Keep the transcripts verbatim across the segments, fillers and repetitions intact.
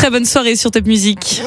très bonne soirée sur Top Music.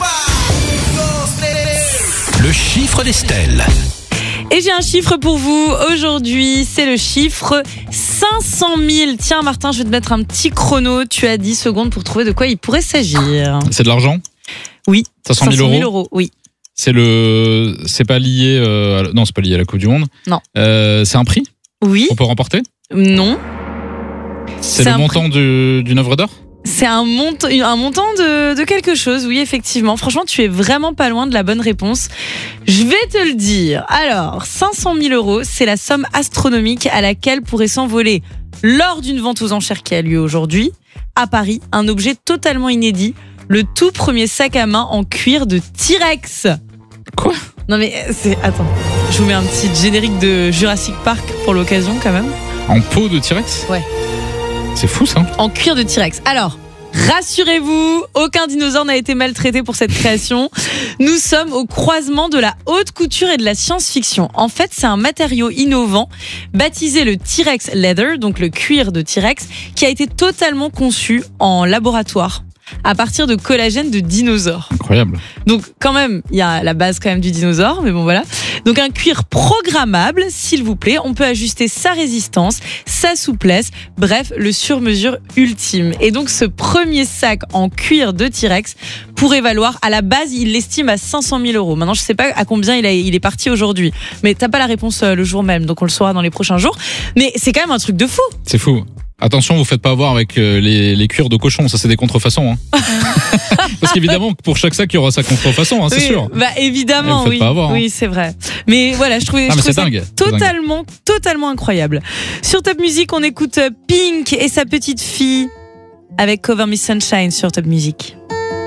Le chiffre d'Estelle. Et j'ai un chiffre pour vous aujourd'hui, c'est le chiffre cinq cent mille. Tiens Martin, je vais te mettre un petit chrono, tu as dix secondes pour trouver de quoi il pourrait s'agir. C'est de l'argent ? Oui. cinq cent mille euros. Oui. C'est le, c'est pas lié, euh, à la... non, c'est pas lié à la Coupe du Monde. Non. Euh, c'est un prix Oui. qu'on peut remporter ? Non. C'est, C'est le un montant du, d'une œuvre d'art ? C'est un, mont- un montant de, de quelque chose, oui, effectivement. Franchement, tu es vraiment pas loin de la bonne réponse. Je vais te le dire. Alors, cinq cent mille euros, c'est la somme astronomique à laquelle pourrait s'envoler, lors d'une vente aux enchères qui a lieu aujourd'hui, à Paris, un objet totalement inédit, le tout premier sac à main en cuir de T-Rex. Quoi ? Non mais, c'est... Attends, je vous mets un petit générique de Jurassic Park pour l'occasion, quand même. En peau de T-Rex ? Ouais. C'est fou ça. En cuir de T-Rex. Alors, rassurez-vous, aucun dinosaure n'a été maltraité pour cette création. Nous sommes au croisement de la haute couture et de la science-fiction. En fait, c'est un matériau innovant, baptisé le T-Rex Leather, donc le cuir de T-Rex, qui a été totalement conçu en laboratoire à partir de collagène de dinosaures. Incroyable. Donc quand même, il y a la base quand même du dinosaure, mais bon voilà. Donc un cuir programmable, s'il vous plaît. On peut ajuster sa résistance, sa souplesse, bref, le sur-mesure ultime. Et donc ce premier sac en cuir de T-Rex pourrait valoir, à la base, il l'estime à cinq cent mille euros. Maintenant, je sais pas à combien il, a, il est parti aujourd'hui. Mais t'as pas la réponse le jour même, donc on le saura dans les prochains jours. Mais c'est quand même un truc de fou. C'est fou. Attention, vous faites pas avoir avec les, les cuirs de cochon, ça c'est des contrefaçons. Hein. Parce qu'évidemment, pour chaque sac, il y aura sa contrefaçon, hein, c'est oui, sûr. Bah évidemment, vous faites oui. pas avoir, hein. Oui, c'est vrai. Mais voilà, je trouvais, ah, je mais trouvais c'est ça dingue. totalement, c'est dingue. totalement incroyable. Sur Top Music, on écoute Pink et sa petite fille avec Cover Me Sunshine sur Top Music.